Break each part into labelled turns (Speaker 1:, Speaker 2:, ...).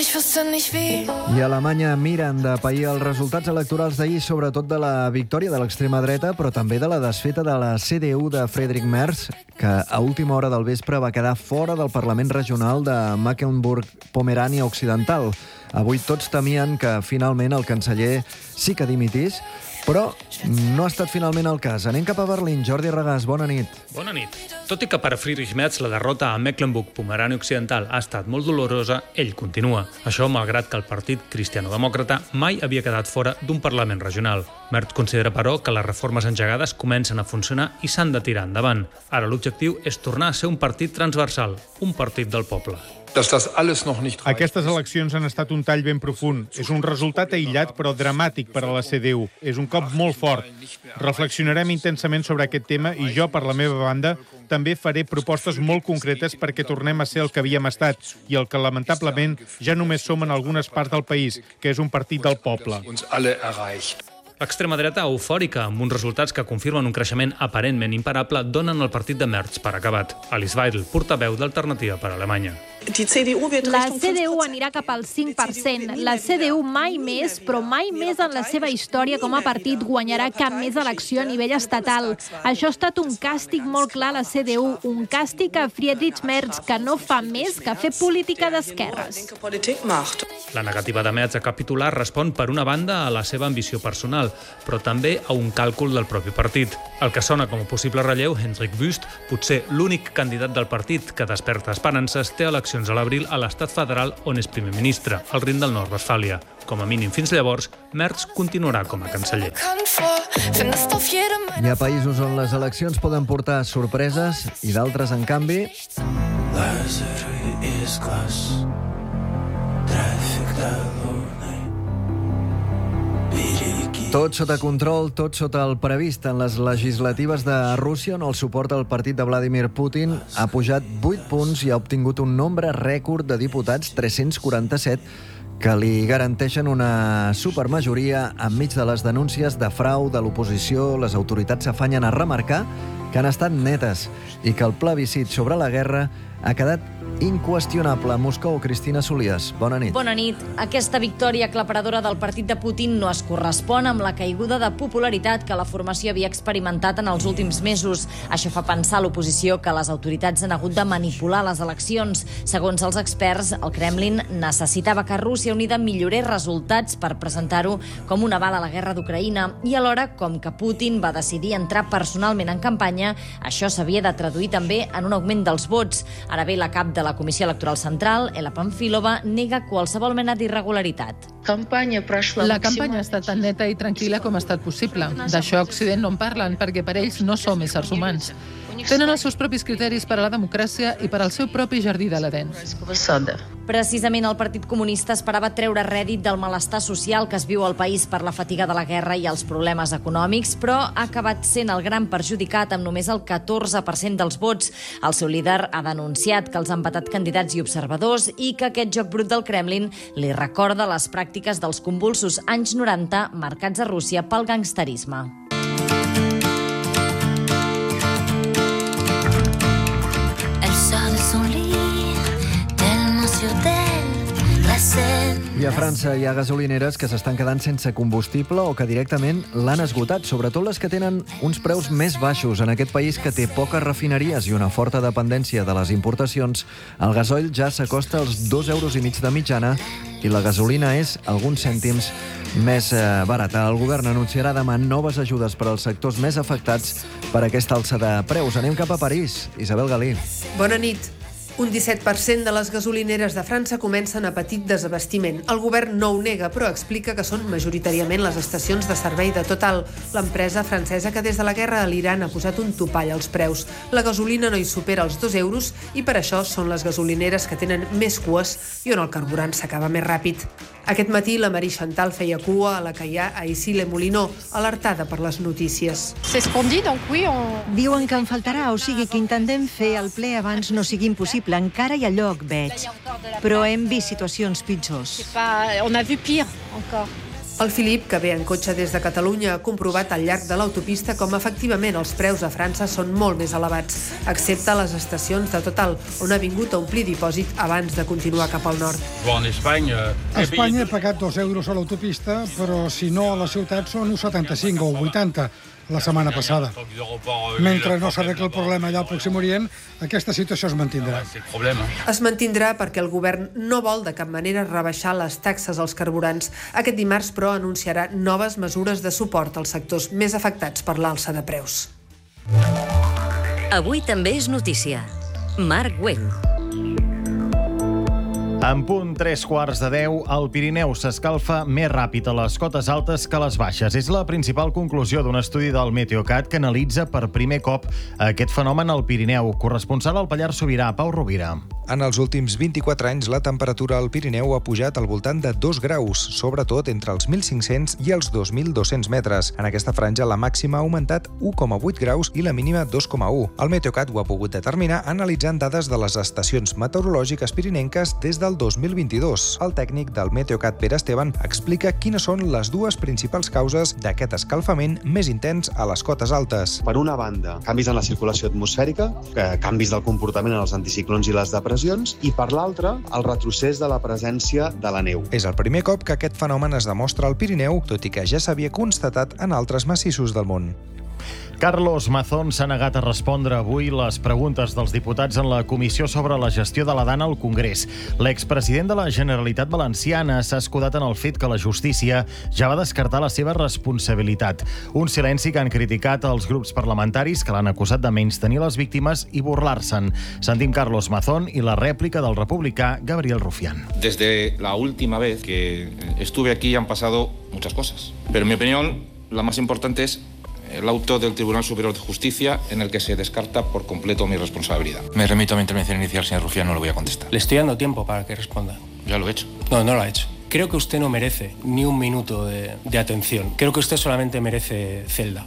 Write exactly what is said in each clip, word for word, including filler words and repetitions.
Speaker 1: I Alemanya miren de pair els resultats electorals d'ahir, sobretot de la victòria de l'extrema dreta, però també de la desfeta de la C D U de Friedrich Merz, que a última hora del vespre va quedar fora del Parlament regional de Mecklenburg-Pomerània Occidental. Avui tots temien que finalment el canceller sí que dimitís, però no ha estat finalment el cas. Anem cap a Berlín. Jordi Regàs, bona nit.
Speaker 2: Bona nit. Tot i que per Friedrich Merz la derrota a Mecklenburg-Pomerània Occidental ha estat molt dolorosa, ell continua. Això malgrat que el partit cristiano-demòcrata mai havia quedat fora d'un Parlament regional. Merz considera, però, que les reformes engegades comencen a funcionar i s'han de tirar endavant. Ara l'objectiu és tornar a ser un partit transversal, un partit del poble.
Speaker 3: Aquestes eleccions han estat un tall ben profund. És un resultat aïllat però dramàtic per a la C D U. És un cop molt fort. Reflexionarem intensament sobre aquest tema i jo, per la meva banda, també faré propostes molt concretes perquè tornem a ser el que havíem estat i el que, lamentablement, ja només som en algunes parts del país, que és un partit del poble.
Speaker 2: L'extrema dreta eufòrica, amb uns resultats que confirmen un creixement aparentment imparable, donen el partit de Merz per acabat. Alice Weidel, portaveu d'Alternativa per Alemanya.
Speaker 4: La C D U anirà cap al cinc per cent. La C D U mai més, però mai més en la seva història com a partit guanyarà cap més elecció a nivell estatal. Això ha estat un càstig molt clar a la C D U, un càstig a Friedrich Merz, que no fa més que fer política d'esquerres.
Speaker 2: La negativa de Merz a capitular respon, per una banda, a la seva ambició personal, però també a un càlcul del propi partit. El que sona com a possible relleu, Hendrik Wüst, potser l'únic candidat del partit que desperta esperances, té eleccions a l'abril a l'estat federal on és primer ministre, al Rin del Nord-Westfàlia. Com a mínim fins llavors, Merz continuarà com a canceller.
Speaker 1: Hi ha països on les eleccions poden portar sorpreses i d'altres, en canvi... Tot sota control, tot sota el previst en les legislatives de Rússia, on el suport al partit de Vladimir Putin ha pujat vuit punts i ha obtingut un nombre rècord de diputats, tres-cents quaranta-set, que li garanteixen una supermajoria enmig de les denúncies de frau de l'oposició. Les autoritats s'afanyen a remarcar que han estat netes i que el plebiscit sobre la guerra ha quedat inqüestionable. Moscou, Cristina Solias, bona nit.
Speaker 5: Bona nit. Aquesta victòria aclaparadora del partit de Putin no es correspon amb la caiguda de popularitat que la formació havia experimentat en els últims mesos. Això fa pensar a l'oposició que les autoritats han hagut de manipular les eleccions. Segons els experts, el Kremlin necessitava que Rússia Unida millorés resultats per presentar-ho com un aval a la guerra d'Ucraïna i alhora, com que Putin va decidir entrar personalment en campanya, això s'havia de traduir també en un augment dels vots. Ara bé, la cap de la Comissió Electoral Central, Ela Pamfilova, nega qualsevol mena d'irregularitat.
Speaker 6: La campanya ha estat tan neta i tranquil·la com ha estat possible. D'això a Occident no en parlen, perquè per ells no som éssers humans. Tenen els seus propis criteris per a la democràcia i per al seu propi jardí de l'Edén.
Speaker 5: Precisament el Partit Comunista esperava treure rèdit del malestar social que es viu al país per la fatiga de la guerra i els problemes econòmics, però ha acabat sent el gran perjudicat amb només el catorze per cent dels vots. El seu líder ha denunciat que els han vetat candidats i observadors i que aquest joc brut del Kremlin li recorda les pràctiques dels convulsos anys noranta marcats a Rússia pel gangsterisme.
Speaker 1: I a França hi ha gasolineres que s'estan quedant sense combustible o que directament l'han esgotat, sobretot les que tenen uns preus més baixos. En aquest país que té poques refineries i una forta dependència de les importacions, el gasoil ja s'acosta als dos euros i mig de mitjana i la gasolina és alguns cèntims més eh, barata. El govern anunciarà demà noves ajudes per als sectors més afectats per aquesta alça de preus. Anem cap a París. Isabel Galí.
Speaker 7: Bona nit. Un disset per cent de les gasolineres de França comencen a patir desabastiment. El govern no ho nega, però explica que són majoritàriament les estacions de servei de Total, l'empresa francesa que des de la guerra a l'Iran ha posat un topall als preus. La gasolina no hi supera els dos euros i per això són les gasolineres que tenen més cues i on el carburant s'acaba més ràpid. Aquest matí la Marie Chantal feia cua a la que hi ha a Issy-les-Moulineaux, alertada per les notícies.
Speaker 8: Diuen que en faltarà, o sigui que intentem fer el ple abans no sigui impossible. Encara hi ha lloc, veig. Però hem vist situacions pitjors.
Speaker 7: El Filip, que ve en cotxe des de Catalunya, ha comprovat al llarg de l'autopista com efectivament els preus a França són molt més elevats, excepte a les estacions de Total, on ha vingut a omplir dipòsit abans de continuar cap al nord.
Speaker 9: A Espanya he pagat dos euros a l'autopista, però si no a la ciutat són uns setanta-cinc o vuitanta la setmana passada. Mentre no s'arregla el problema allà al Pròxim Orient, aquesta situació es mantindrà.
Speaker 7: Es mantindrà perquè el govern no vol de cap manera rebaixar les taxes als carburants. Aquest dimarts, però, anunciarà noves mesures de suport als sectors més afectats per l'alça de preus.
Speaker 10: Avui també és notícia. Marc Güell.
Speaker 11: En punt tres quarts de deu, el Pirineu s'escalfa més ràpid a les cotes altes que a les baixes. És la principal conclusió d'un estudi del Meteocat que analitza per primer cop aquest fenomen al Pirineu. Corresponsal al Pallars Sobirà, Pau Rovira.
Speaker 12: En els últims vint-i-quatre anys, la temperatura al Pirineu ha pujat al voltant de dos graus, sobretot entre els mil cinc-cents i els dos mil dos-cents metres. En aquesta franja, la màxima ha augmentat u coma vuit graus i la mínima dos coma u. El Meteocat ho ha pogut determinar analitzant dades de les estacions meteorològiques pirinenques des del dos mil vint-i-dos. El tècnic del Meteocat, Pere Esteban, explica quines són les dues principals causes d'aquest escalfament més intens a les cotes altes.
Speaker 13: Per una banda, canvis en la circulació atmosfèrica, canvis del comportament en els anticiclons i les depressions, i per l'altra, el retrocés de la presència de la neu.
Speaker 12: És el primer cop que aquest fenomen es demostra al Pirineu, tot i que ja s'havia constatat en altres massissos del món.
Speaker 11: Carlos Mazón s'ha negat a respondre avui les preguntes dels diputats en la comissió sobre la gestió de la Dana al Congrés. L'expresident de la Generalitat Valenciana s'ha escudat en el fet que la justícia ja va descartar la seva responsabilitat. Un silenci que han criticat els grups parlamentaris que l'han acusat de menystenir les víctimes i burlar-se'n. Sentim Carlos Mazón i la rèplica del republicà Gabriel Rufián.
Speaker 14: Desde la última vez que estuve aquí han pasado muchas cosas, pero en mi opinión la más importante es el auto del Tribunal Superior de Justicia en el que se descarta por completo mi responsabilidad. Me remito a mi intervención inicial, señor Rufián, no le voy a contestar.
Speaker 15: Le estoy dando tiempo para que responda.
Speaker 14: Ya lo he hecho.
Speaker 15: No, no lo ha hecho. Creo que usted no merece ni un minuto de, de atención. Creo que usted solamente merece celda.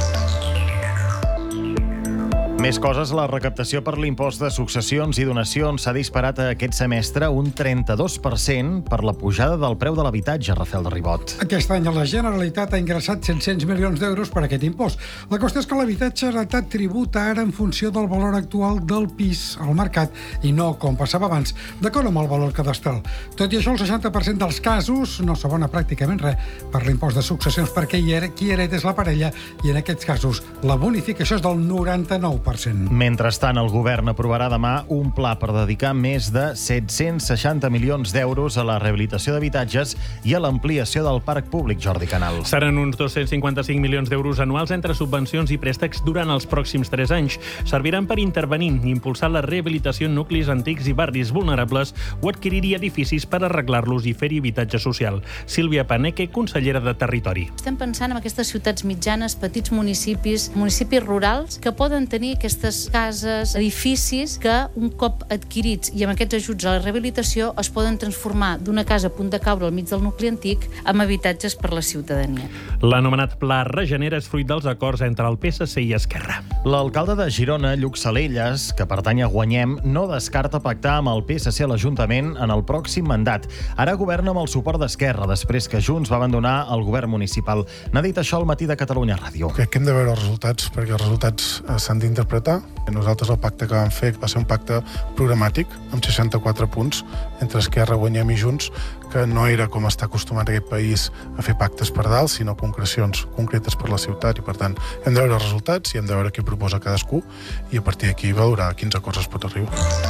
Speaker 11: Més coses, la recaptació per l'impost de successions i donacions s'ha disparat aquest semestre un trenta-dos per cent per la pujada del preu de l'habitatge, Rafael de Ribot.
Speaker 9: Aquest any la Generalitat ha ingressat set-cents milions d'euros per aquest impost. La qüestió és que l'habitatge heretat tributa ara en funció del valor actual del pis al mercat i no com passava abans, d'acord amb el valor cadastral. Tot i això, el seixanta per cent dels casos no s'abona pràcticament res per l'impost de successions perquè qui hereta és la parella i en aquests casos la bonificació és del noranta-nou per cent.
Speaker 11: Mentrestant, el govern aprovarà demà un pla per dedicar més de set-cents seixanta milions d'euros a la rehabilitació d'habitatges i a l'ampliació del parc públic, Jordi Canal.
Speaker 16: Seran uns dos-cents cinquanta-cinc milions d'euros anuals entre subvencions i préstecs durant els pròxims tres anys. Serviran per intervenir i impulsar la rehabilitació en nuclis antics i barris vulnerables o adquirir edificis per arreglar-los i fer-hi habitatge social. Sílvia Paneque, consellera de Territori.
Speaker 17: Estem pensant en aquestes ciutats mitjanes, petits municipis, municipis rurals, que poden tenir aquestes cases, edificis que un cop adquirits i amb aquests ajuts a la rehabilitació es poden transformar d'una casa a punt de caure al mig del nucli antic amb habitatges per la ciutadania.
Speaker 16: L'anomenat Pla Regenera és fruit dels acords entre el P S C i Esquerra.
Speaker 11: L'alcalde de Girona, Lluc Salelles, que pertany a Guanyem, no descarta pactar amb el P S C a l'Ajuntament en el pròxim mandat. Ara governa amb el suport d'Esquerra, després que Junts va abandonar el govern municipal. N'ha dit això al Matí de Catalunya Ràdio.
Speaker 18: Crec que hem de veure els resultats, perquè els resultats s'han d'interpretar. Nosaltres el pacte que vam fer va ser un pacte programàtic, amb seixanta-quatre punts, entre Esquerra, Guanyem i Junts, que no era com està acostumat aquest país a fer pactes per dalt, sinó concrecions concretes per la ciutat, i per tant hem de veure els resultats i hem de veure què proposa cadascú i a partir d'aquí valorar a quins acords es pot arribar.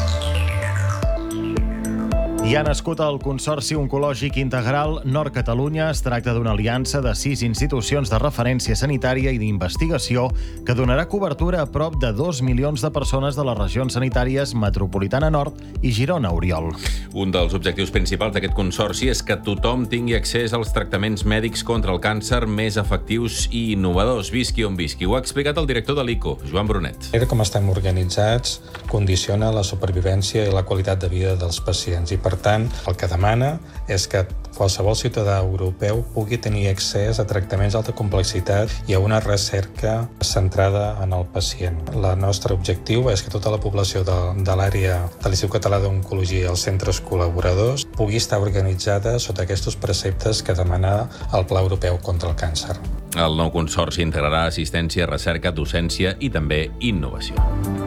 Speaker 11: I ha nascut el Consorci Oncològic Integral Nord Catalunya. Es tracta d'una aliança de sis institucions de referència sanitària i d'investigació que donarà cobertura a prop de dos milions de persones de les regions sanitàries Metropolitana Nord i Girona, Oriol.
Speaker 19: Un dels objectius principals d'aquest consorci és que tothom tingui accés als tractaments mèdics contra el càncer més efectius i innovadors, visqui on visqui. Ho ha explicat el director de l'I C O, Joan Brunet.
Speaker 20: Com estem organitzats condiciona la supervivència i la qualitat de vida dels pacients i, per Per tant, el que demana és que qualsevol ciutadà europeu pugui tenir accés a tractaments d'alta complexitat i a una recerca centrada en el pacient. El nostre objectiu és que tota la població de, de l'àrea de l'Institut Català d'Oncologia i els centres col·laboradors pugui estar organitzada sota aquests preceptes que demana el Pla Europeu contra el Càncer.
Speaker 19: El nou consorci integrarà assistència, recerca, docència i també innovació.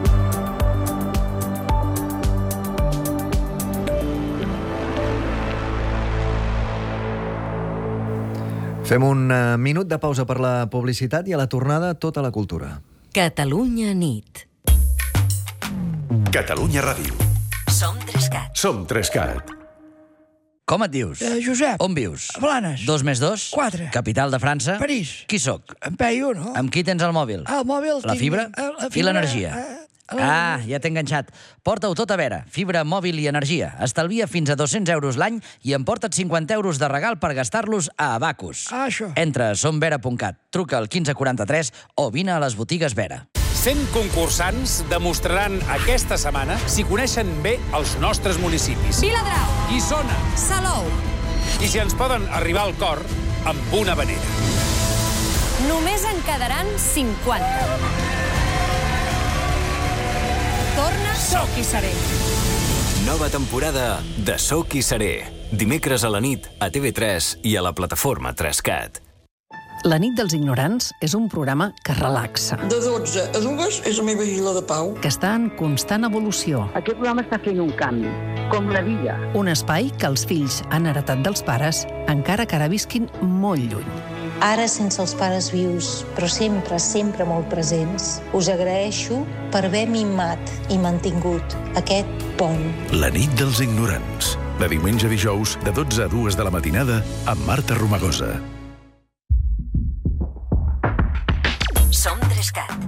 Speaker 1: Fem un minut de pausa per la publicitat i a la tornada tota la cultura.
Speaker 10: Catalunya nit.
Speaker 21: Catalunya Ràdio.
Speaker 10: Som Trescat.
Speaker 21: Som Trescat.
Speaker 22: Com et dius?
Speaker 23: Eh, Josep.
Speaker 22: On vius?
Speaker 23: A Blanes.
Speaker 22: Dos més dos?
Speaker 23: Quatre.
Speaker 22: Capital de França?
Speaker 23: París.
Speaker 22: Qui sóc?
Speaker 23: En Peyu, no?
Speaker 22: Amb qui tens el mòbil?
Speaker 23: Ah, el mòbil...
Speaker 22: La
Speaker 23: tinc...
Speaker 22: fibra?
Speaker 23: Eh, la
Speaker 22: I l'energia?
Speaker 23: Eh,
Speaker 22: Ah, ja t'he enganxat. Porta-ho tot a veure. Fibra, mòbil i energia. Estalvia fins a dos-cents euros l'any i emporta't cinquanta euros de regal per gastar-los a Abacus.
Speaker 23: Ah, això.
Speaker 22: Entra a somvera punt cat, truca al quinze quaranta-tres o vine a les botigues Vera.
Speaker 24: cent concursants demostraran aquesta setmana si coneixen bé els nostres municipis.
Speaker 25: Viladrau.
Speaker 24: Guissona.
Speaker 25: Salou.
Speaker 24: I si ens poden arribar al cor amb una vanera.
Speaker 25: Només en quedaran cinquanta. Torna Soc i Seré.
Speaker 26: Nova temporada de Soc i Seré. Dimecres a la nit a T V tres i a la plataforma Trescat.
Speaker 27: La nit dels ignorants és un programa que relaxa.
Speaker 28: De dotze a dues és la meva isla de pau.
Speaker 27: Que està en constant evolució.
Speaker 29: Aquest programa està fent un canvi, com la vida.
Speaker 27: Un espai que els fills han heretat dels pares, encara que ara visquin molt lluny.
Speaker 30: Ara sense els pares vius, però sempre, sempre molt presents, us agraeixo per haver mimat i mantingut aquest pont.
Speaker 21: La nit dels ignorants. De diumenge a dijous, de dotze a dues de la matinada, amb Marta Romagosa.
Speaker 10: Som Trescat.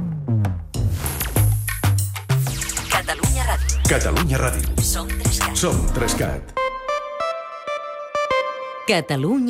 Speaker 10: Catalunya Ràdio.
Speaker 21: Catalunya Ràdio.
Speaker 10: Som Trescat.
Speaker 21: Som Trescat.
Speaker 10: Catalunya